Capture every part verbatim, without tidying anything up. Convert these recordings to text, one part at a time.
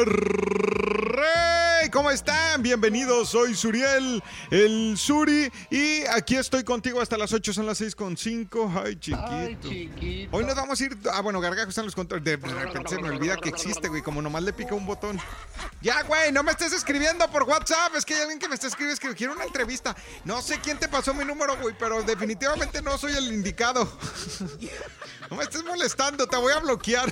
Monterrey. ¿Cómo están? Bienvenidos, soy Suriel, el Suri, y aquí estoy contigo hasta las ocho, son las seis con cinco. Ay, chiquito. Ay, chiquito. Hoy nos vamos a ir... Ah, bueno, Gargajo están los controles. De repente se me olvida que existe, güey, como nomás le pica un botón. Ya, güey, no me estés escribiendo por WhatsApp. Es que hay alguien que me está escribiendo, es que quiero una entrevista. No sé quién te pasó mi número, güey, pero definitivamente no soy el indicado. No me estés molestando, te voy a bloquear.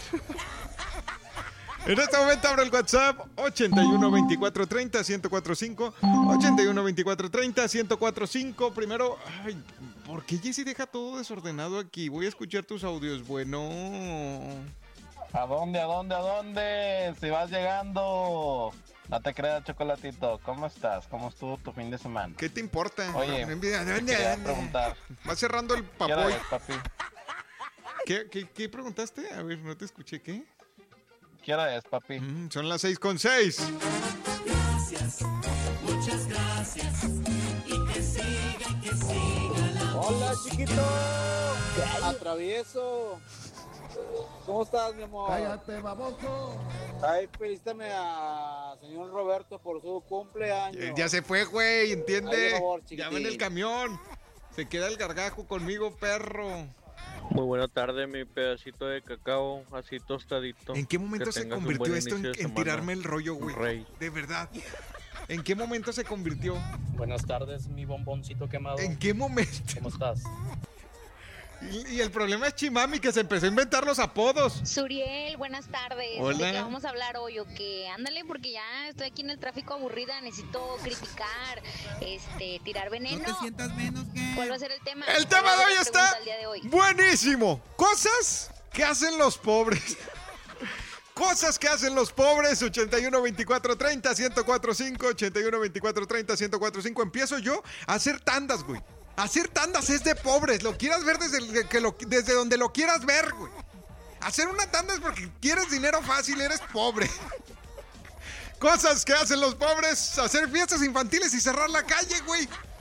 En este momento abro el WhatsApp ochenta y uno, veinticuatro, treinta, ciento cuatro cinco. ochenta y uno, veinticuatro, treinta, ciento cuatro cinco. Primero, ay, ¿por qué Jessy deja todo desordenado aquí? Voy a escuchar tus audios. Bueno. ¿A dónde, a dónde, a dónde? Si vas llegando. No te creas, Chocolatito. ¿Cómo estás? ¿Cómo estuvo tu fin de semana? ¿Qué te importa? Oye, te quería preguntar. Va cerrando el ¿Qué hora papoy. es, papi? ¿Qué, qué, ¿Qué preguntaste? A ver, no te escuché. ¿Qué? ¿Qué hora es, papi? Mm, son las seis con seis. Gracias, muchas gracias. Y que siga, que siga la... Hola, chiquito. Atravieso. ¿Cómo estás, mi amor? Cállate, baboso. Ay, felicítame a señor Roberto por su cumpleaños. Eh, ya se fue, güey, ¿entiende? Ay, por favor, chiquitín. Ya va en el camión. Se queda el Gargajo conmigo, perro. Muy buena tarde, mi pedacito de cacao, así tostadito. ¿En qué momento Que se tengas un convirtió buen esto en, inicio de en semana, tirarme el rollo, güey? rey. De verdad. ¿En qué momento se convirtió? Buenas tardes, mi bomboncito quemado. ¿En qué momento? ¿Cómo estás? Y, y el problema es Chimami, que se empezó a inventar los apodos. Suriel, buenas tardes. Hola. ¿De qué vamos a hablar hoy o qué? Ándale, porque ya estoy aquí en el tráfico aburrida, necesito criticar, este, tirar veneno. No te sientas menos que... ¿Cuál va a ser el tema? El tema de hoy La está pregunta del día de hoy. buenísimo. Cosas que hacen los pobres. Cosas que hacen los pobres. Ochenta y uno, veinticuatro, treinta, ciento cuatro cinco. Ochenta y uno, veinticuatro, treinta, ciento cuatro cinco. Empiezo yo a hacer tandas, güey. Hacer tandas es de pobres. Lo quieras ver desde, el, que lo, desde donde lo quieras ver, güey. Hacer una tanda es porque quieres dinero fácil, eres pobre. Cosas que hacen los pobres. Hacer fiestas infantiles y cerrar la calle, güey.